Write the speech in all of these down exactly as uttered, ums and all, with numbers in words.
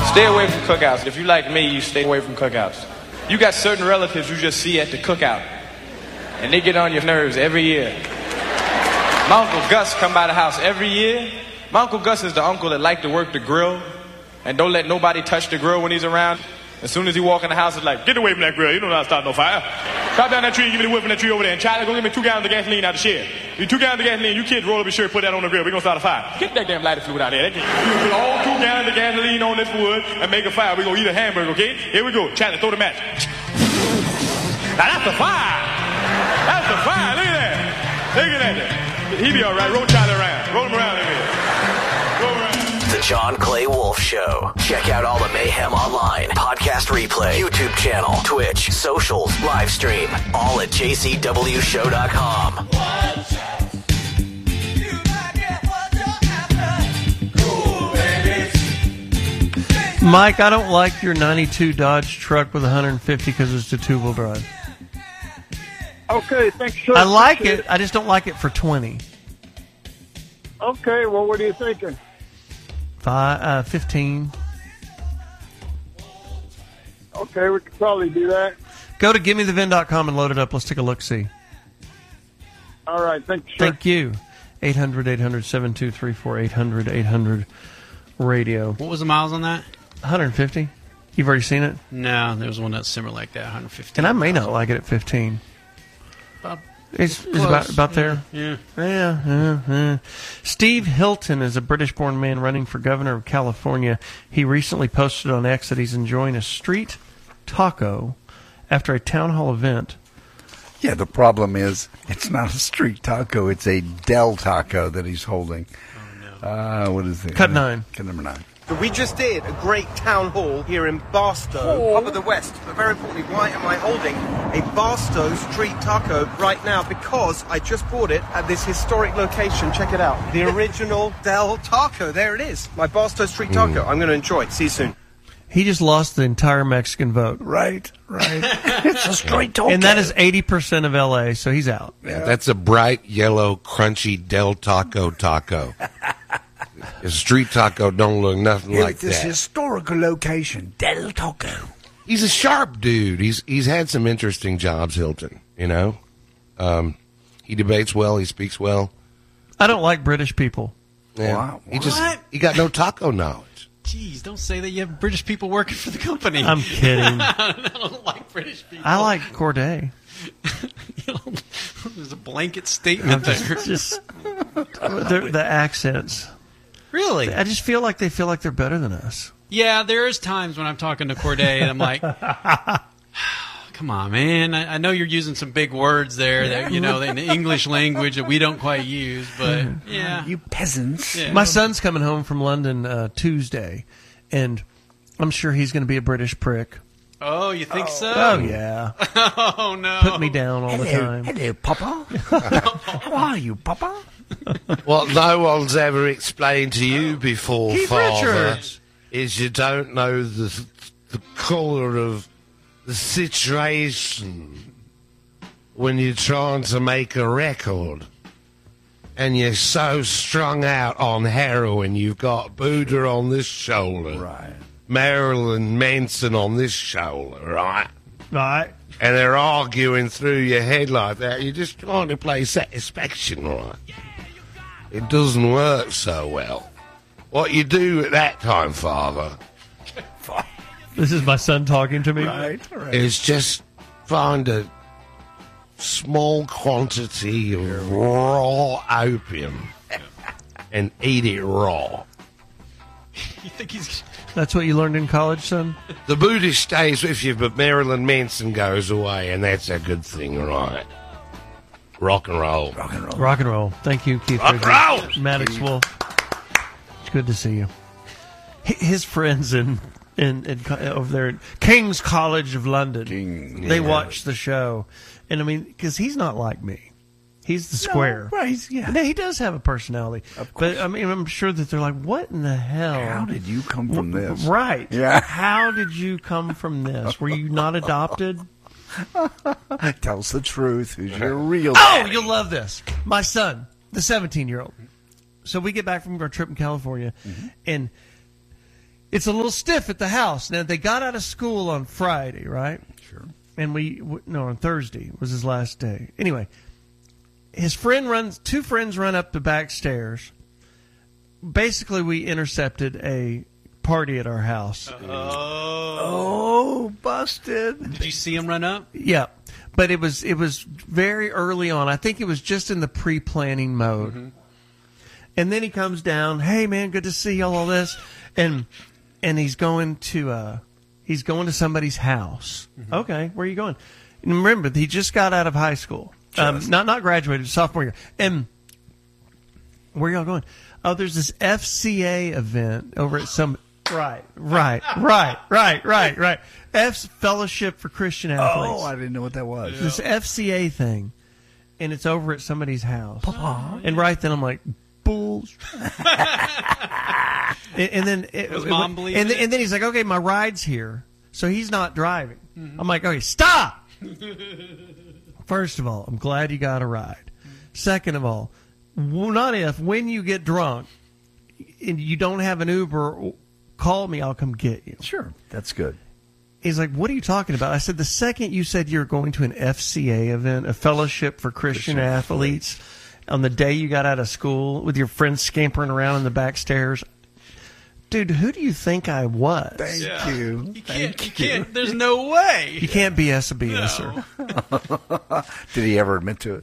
Stay away from cookouts. If you like me, you stay away from cookouts. You got certain relatives you just see at the cookout, and they get on your nerves every year. My Uncle Gus come by the house every year. My Uncle Gus is the uncle that like to work the grill and don't let nobody touch the grill when he's around. As soon as he walk in the house, it's like, get away from that grill. You don't know how to start no fire. Chop down that tree and give me the wood from that tree over there. And Charlie, go get me two gallons of gasoline out of the shed. You two gallons of gasoline, you kids roll up your shirt, put that on the grill. We're going to start a fire. Get that damn lighter fluid out there. You put all two gallons of gasoline on this wood and make a fire. We're going to eat a hamburger, okay? Here we go. Charlie, throw the match. Now that's a fire. That's a fire. Look at that. Look at that. He be all right. Roll Charlie around. Roll him around in here. Roll around. The John Clay Wolf Show. Check out all the mayhem online. Podcast replay, YouTube channel, Twitch, socials, live stream. All at j c w show dot com. Mike, I don't like your ninety-two Dodge truck with one hundred fifty because it's a two-wheel drive. Okay, thanks, sir. I like it. I just don't like it for twenty. Okay, well, what are you thinking? Five, uh, fifteen. Okay, we could probably do that. Go to give me the vin dot com and load it up. Let's take a look-see. All right, thank you, sir. Thank you. eight hundred, eight hundred, seven two three four, eight hundred, eight hundred, radio. What was the miles on that? one hundred fifty. You've already seen it? No, there was one that's similar like that, one hundred fifty. And I may not like it at fifteen. About It's, it's about, about there. Yeah. Yeah, yeah, yeah. Steve Hilton is a British-born man running for governor of California. He recently posted on X that he's enjoying a street taco after a town hall event. Yeah, the problem is it's not a street taco. It's a Del Taco that he's holding. Oh, no. Uh, what is it? Cut nine. Cut number nine. We just did a great town hall here in Barstow, top of the West. But very importantly, why am I holding a Barstow street taco right now? Because I just bought it at this historic location. Check it out. The original Del Taco. There it is. My Barstow street taco. I'm going to enjoy it. See you soon. He just lost the entire Mexican vote. Right, right. It's a street taco. And that is eighty percent of L A, so he's out. Yeah, that's a bright, yellow, crunchy Del Taco taco. A street taco don't look nothing Yeah, like this that. historical location, Del Taco. He's a sharp dude. He's he's had some interesting jobs, Hilton, you know? Um, he debates well. He speaks well. I don't like British people. Yeah. Wow. He just What? he got no taco knowledge. Jeez, don't say that you have British people working for the company. I'm kidding. I don't like British people. I like Corday. You know, there's a blanket statement there. Just the, the accents. Really? I just feel like they feel like they're better than us. Yeah, there's times when I'm talking to Corday and I'm like, come on, man. I, I know you're using some big words there that, you know, in the English language that we don't quite use, but yeah. You peasants. Yeah. My son's coming home from London uh, Tuesday, and I'm sure he's going to be a British prick. Oh, you think so? Oh, yeah. Oh, no. Put me down all the time. Hello, Papa. How are you, Papa? What no one's ever explained to you before, Keith Father, Richards. is you don't know the the colour of the situation when you're trying to make a record and you're so strung out on heroin. You've got Buddha on this shoulder, Right. Marilyn Manson on this shoulder, right? Right. And they're arguing through your head like that. You're just trying to play satisfaction, right? It doesn't work so well. What you do at that time, Father, This is my son talking to me. Right, right. is just find a small quantity of raw opium and eat it raw. You think he's... That's what you learned in college, son? The Buddha stays with you, but Marilyn Manson goes away, and that's a good thing, right? Rock and roll. Rock and roll. Rock and roll. Thank you, Keith Rock and Richards. roll! Maddox Wolf. It's good to see you. H- His friends in, in, in co- over there at King's College of London, King, they yeah. watch the show. And I mean, because he's not like me. He's the square. No, right, yeah. No, he does have a personality. But I mean, I'm sure that they're like, what in the hell? How did you come from this? Right. Yeah. How did you come from this? Were you not adopted? Tell us the truth. Who's your real Oh, daddy? you'll love this. My son, the seventeen-year-old. So we get back from our trip in California, Mm-hmm. and it's a little stiff at the house. Now, they got out of school on Friday, right? Sure. And we, w- no, on Thursday was his last day. Anyway, his friend runs, two friends run up the back stairs. Basically, we intercepted a party at our house. Oh, busted. Did you see him run up? Yeah. But it was, it was very early on. I think it was just in the pre-planning mode. Mm-hmm. And then he comes down, hey, man, good to see y'all, all this. And and he's going to uh, he's going to somebody's house. Mm-hmm. Okay, where are you going? And remember, he just got out of high school. Um, not not graduated, sophomore year. And where y'all going? Oh, there's this F C A event over at some... Right, right, right, right, right, right. F's Fellowship for Christian Athletes. Oh, I didn't know what that was. Yeah. This F C A thing. And it's over at somebody's house. Papa. And right then I'm like... and, and then it, was it, mom it, believing and, it? and then he's like, okay, my ride's here, so he's not driving. Mm-hmm. I'm like, okay, stop. First of all, I'm glad you got a ride. Second of all, not if when you get drunk and you don't have an Uber, call me, I'll come get you. Sure, that's good. He's like, what are you talking about? I said, the second you said you're going to an F C A event, a Fellowship for Christian, Christian Athletes, athletes on the day you got out of school with your friends scampering around in the back stairs. Dude, who do you think I was? Thank yeah. you. You can't, Thank you can't, there's no way. You can't B S a B S er. No. Did he ever admit to it?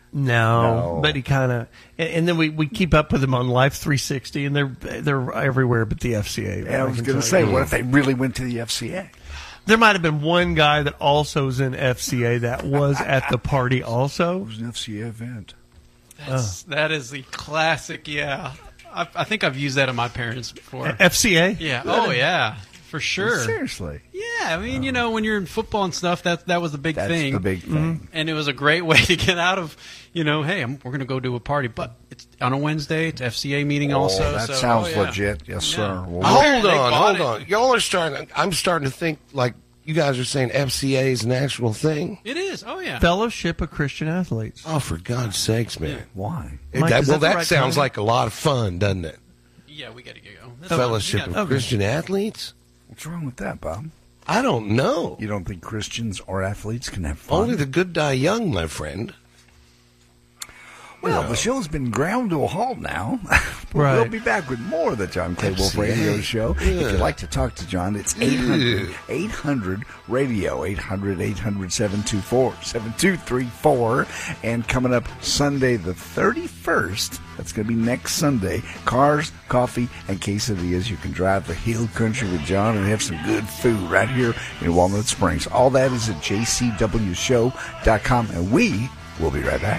No, No. but he kind of, and, and then we, we keep up with him on Life three sixty, and they're they're everywhere but the F C A. Yeah, I was going to say, what if they really went to the F C A? There might have been one guy that also was in F C A that was at the party also. It was an F C A event. That's, uh. That is the classic, yeah. I, I think I've used that in my parents before. F C A? Yeah. Oh, yeah. For sure. Seriously. Yeah. I mean, you know, when you're in football and stuff, that that was the big That's thing. the big thing. Mm-hmm. And it was a great way to get out of, you know, hey, I'm, we're going to go to a party. But it's on a Wednesday. It's F C A meeting Oh, also. that so, sounds oh, yeah. legit. Yes, Yeah. sir. Well, Hold They on, bought hold it. on. Y'all are starting. I'm starting to think like you guys are saying F C A is an actual thing. It is. Oh, yeah. Fellowship of Christian Athletes. Oh, for God's sakes, man! why? It- Mike, that- is well, that the that right sounds time? like a lot of fun, doesn't it? Yeah, we got to go. That's Fellowship fine. of We got- Christian Athletes. What's wrong with that, Bob? I don't know. You don't think Christians or athletes can have fun? Only the good die young, my friend. Well, the show's been ground to a halt now. But Right. We'll be back with more of the John K. Wolf F C A. Radio Show. If Yeah. you'd like to talk to John, it's eight hundred, eight hundred radio, eight hundred, eight hundred, seven two four, seven two three four. And coming up Sunday the thirty-first, that's going to be next Sunday, cars, coffee, and quesadillas. You can drive the hill country with John and have some good food right here in Walnut Springs. All that is at j c w show dot com, and we will be right back.